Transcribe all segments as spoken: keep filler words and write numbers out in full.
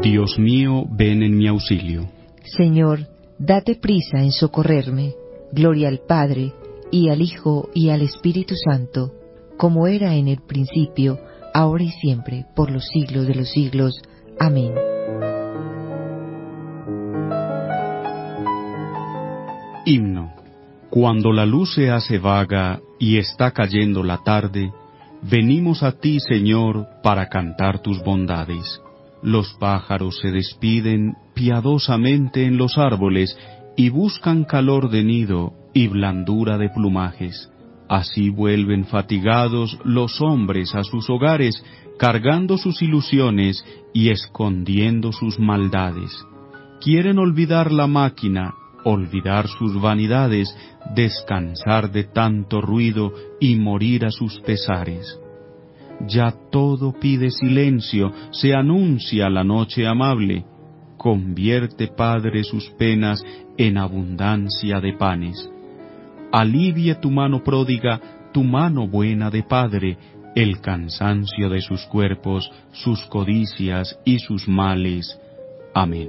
Dios mío, ven en mi auxilio. Señor, date prisa en socorrerme. Gloria al Padre, y al Hijo, y al Espíritu Santo, como era en el principio, ahora y siempre, por los siglos de los siglos. Amén. Himno. Cuando la luz se hace vaga y está cayendo la tarde, venimos a ti, Señor, para cantar tus bondades. Los pájaros se despiden piadosamente en los árboles y buscan calor de nido y blandura de plumajes. Así vuelven fatigados los hombres a sus hogares, cargando sus ilusiones y escondiendo sus maldades. Quieren olvidar la máquina, olvidar sus vanidades, descansar de tanto ruido y morir a sus pesares. Ya todo pide silencio, se anuncia la noche amable. Convierte, Padre, sus penas en abundancia de panes. Alivie tu mano pródiga, tu mano buena de Padre, el cansancio de sus cuerpos, sus codicias y sus males. Amén.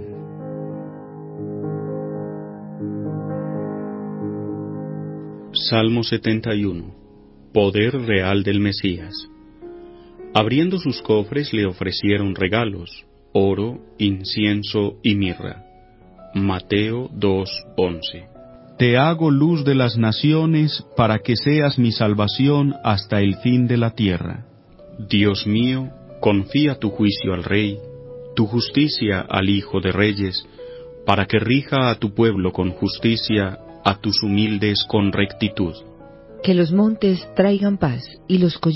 Salmo setenta y uno. Poder real del Mesías. Abriendo sus cofres le ofrecieron regalos, oro, incienso y mirra. Mateo dos once. Te hago luz de las naciones para que seas mi salvación hasta el fin de la tierra. Dios mío, confía tu juicio al Rey, tu justicia al Hijo de Reyes, para que rija a tu pueblo con justicia, a tus humildes con rectitud. Que los montes traigan paz y los collados